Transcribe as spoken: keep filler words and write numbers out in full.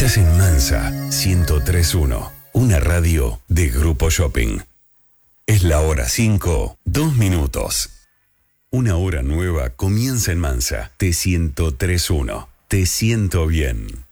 Estás en Mansa ciento tres punto uno, una radio de Grupo Shopping. Es la hora cinco, dos minutos. Una hora nueva comienza en Mansa. Te ciento tres punto uno. Te siento bien.